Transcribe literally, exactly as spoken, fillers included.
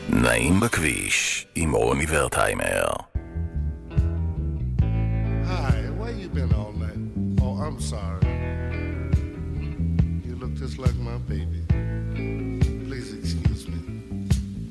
נעים בכביש עם רוני ורטהיימר. Hi, where you been all night? Oh, I'm sorry. You look just like my baby.